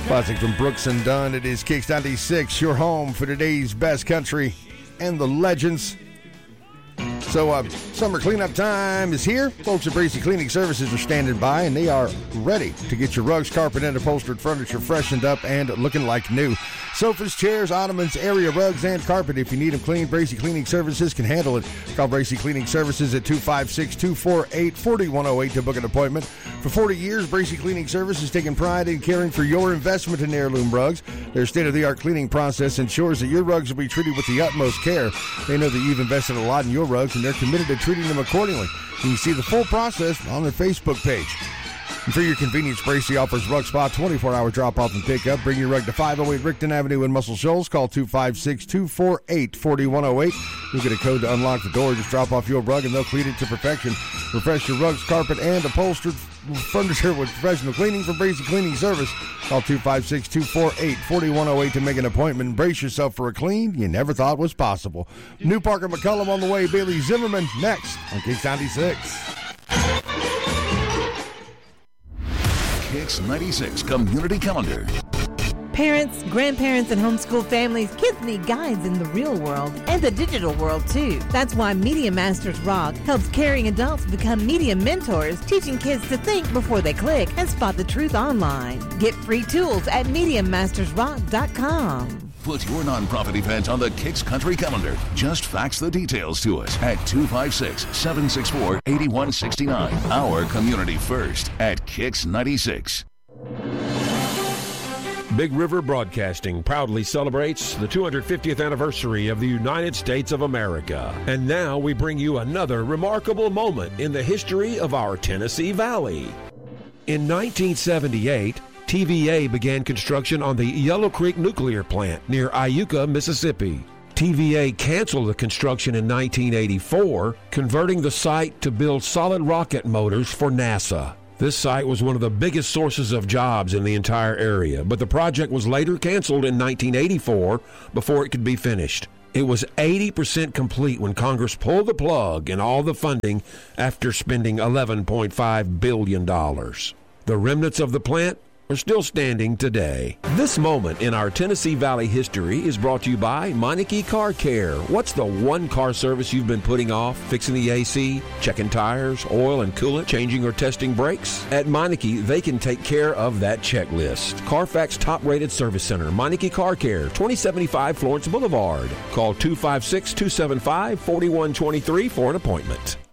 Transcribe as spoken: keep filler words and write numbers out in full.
Classic from Brooks and Dunn. It is Kicks ninety-six, your home for today's best country and the legends. So, uh, summer cleanup time is here. Folks at Bracy Cleaning Services are standing by, and they are ready to get your rugs, carpet, and upholstered furniture freshened up and looking like new. Sofas, chairs, ottomans, area rugs, and carpet. If you need them cleaned, Bracy Cleaning Services can handle it. Call Bracy Cleaning Services at two five six, two four eight, four one zero eight to book an appointment. For forty years, Bracy Cleaning Services has taken pride in caring for your investment in heirloom rugs. Their state-of-the-art cleaning process ensures that your rugs will be treated with the utmost care. They know that you've invested a lot in your rugs, and they're committed to treating them accordingly. You can see the full process on their Facebook page. And for your convenience, Bracy offers Rug Spa twenty-four hour drop-off and pickup. Bring your rug to five oh eight Rickton Avenue in Muscle Shoals. Call two five six, two four eight, four one zero eight. You'll get a code to unlock the door. Just drop off your rug, and they'll clean it to perfection. Refresh your rugs, carpet, and upholstered furniture with professional cleaning from Bracy Cleaning Service. Call two five six, two four eight, four one zero eight to make an appointment. Brace yourself for a clean you never thought was possible. New Park and McCullum on the way. Bailey Zimmerman next on Kicks ninety-six. Kicks ninety-six Community Calendar. Parents, grandparents, and homeschool families, kids need guides in the real world and the digital world, too. That's why Media Masters Rock helps caring adults become media mentors, teaching kids to think before they click and spot the truth online. Get free tools at media masters rock dot com. Put your nonprofit event on the Kicks Country Calendar. Just fax the details to us at two five six, seven six four, eight one six nine. Our community first at Kicks ninety-six. Big River Broadcasting proudly celebrates the two hundred fiftieth anniversary of the United States of America. And now we bring you another remarkable moment in the history of our Tennessee Valley. In nineteen seventy-eight, T V A began construction on the Yellow Creek Nuclear Plant near Iuka, Mississippi. T V A canceled the construction in nineteen eighty-four, converting the site to build solid rocket motors for NASA. This site was one of the biggest sources of jobs in the entire area, but the project was later canceled in nineteen eighty-four before it could be finished. It was eighty percent complete when Congress pulled the plug in all the funding after spending eleven point five billion dollars. The remnants of the plant are still standing today. This moment in our Tennessee Valley history is brought to you by Meineke Car Care. What's the one car service you've been putting off? Fixing the A C, checking tires, oil and coolant, changing or testing brakes? At Meineke, they can take care of that checklist. Carfax top-rated service center, Meineke Car Care, twenty seventy-five Florence Boulevard. Call two five six, two seven five, four one two three for an appointment.